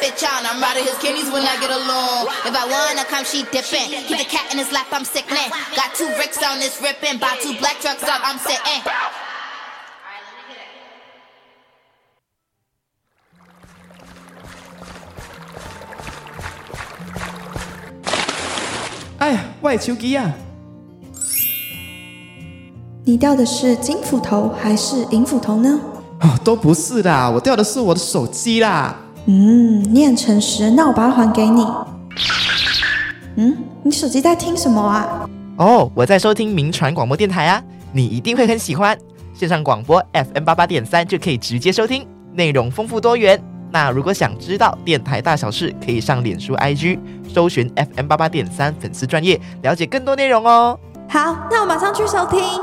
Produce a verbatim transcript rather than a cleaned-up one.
bitch on. I'm riding his kidneys when I get along. If I wanna come, she dipping. Keep the cat in his lap, I'm sickening. Got two bricks on this ripping. Buy two black trucks up, I'm sitting. 哎呀，我的手机啊！ 你掉的是金斧头还是银斧头呢？ 哦，都不是啦，我掉的是我的手机啦。 嗯，你很诚实，那我把它还给你。嗯，你手机在听什么啊？ 哦，我在收听民传广播电台啊，你一定会很喜欢。线上广播 F M 八八点三就可以直接收听，内容丰富多元。那如果想知道电台大小事，可以上脸书 I G 搜寻 F M 八八点三粉丝专页，了解更多内容哦。 好，那我马上去收听。